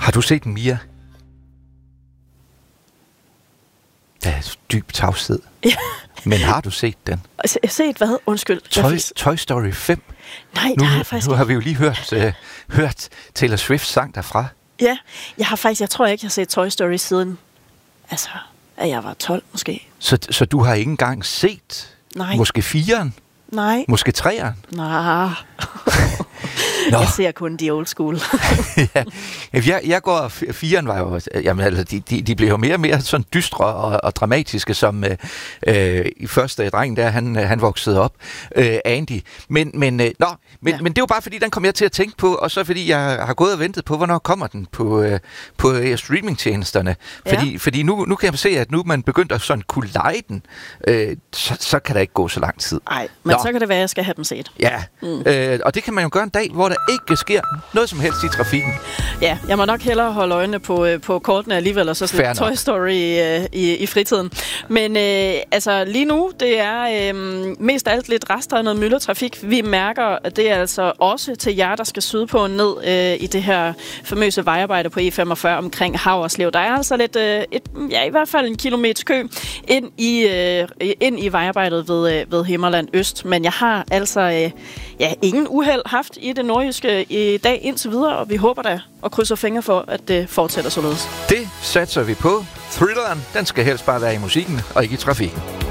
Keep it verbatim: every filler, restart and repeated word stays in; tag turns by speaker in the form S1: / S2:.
S1: Har du set den, Mia? Der er dyb tavshed.
S2: Ja.
S1: Men har du set den?
S2: Jeg har set hvad? Undskyld.
S1: Toy, Toy Story fem.
S2: Nej,
S1: nu,
S2: det har jeg faktisk
S1: Nu har vi jo lige hørt, uh, hørt Taylor Swift sang derfra.
S2: Ja, jeg har faktisk, jeg tror ikke, jeg har set Toy Story siden, altså, at jeg var tolv måske.
S1: Så, så du har ikke engang set
S2: Nej.
S1: Måske fireren?
S2: Nej.
S1: Måske treeren?
S2: Nej. Jeg ser kun de old school.
S1: ja, jeg, jeg går, fireren var jo, jamen altså, de, de, de blev jo mere og mere sådan dystre og, og dramatiske, som øh, øh, i første dreng der, han, han voksede op, øh, Andy. Men, men, øh, nå, men, ja. men det var bare fordi, den kom jeg til at tænke på, og så fordi jeg har gået og ventet på, hvornår kommer den på, øh, på øh, streamingtjenesterne. Fordi, ja. fordi nu, nu kan jeg se, at nu man begyndt at sådan kunne lege den, øh, så, så kan der ikke gå så lang tid.
S2: Nej, men nå. Så kan det være, at jeg skal have dem set.
S1: Ja, mm. øh, og det kan man jo gøre en dag, hvor der ikke sker noget som helst i trafikken.
S2: Ja, jeg må nok hellere holde øjnene på, på kortene alligevel, og så sådan Toy Story øh, i, i fritiden. Men øh, altså lige nu, det er øh, mest af alt lidt rester af noget myldretrafik. Vi mærker, at det er altså også til jer, der skal sydpå ned øh, i det her famøse vejarbejde på E femogfyrre omkring Haverslev. Der er altså lidt, øh, et, ja i hvert fald en kilometer kø ind i, øh, ind i vejarbejdet ved, øh, ved Himmerland Øst. Men jeg har altså øh, ja, ingen uheld haft i det nordjyske i dag indtil videre, og vi håber da og krydser fingre for, at det fortsætter således.
S1: Det satser vi på. Thrilleren, den skal helst bare være i musikken og ikke i trafikken.